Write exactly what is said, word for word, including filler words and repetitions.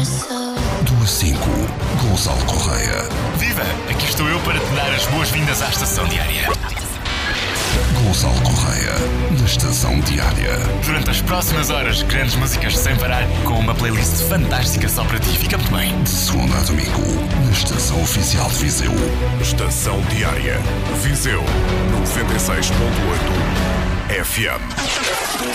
Do a cinco, Gonçalo Correia. Viva! Aqui estou eu para te dar as boas-vindas à Estação Diária. Gonçalo Correia, na Estação Diária. Durante as próximas horas, grandes músicas sem parar, com uma playlist fantástica só para ti. Fica muito bem. De segunda a domingo, na Estação Oficial de Viseu. Estação Diária. Viseu noventa e seis ponto oito F M.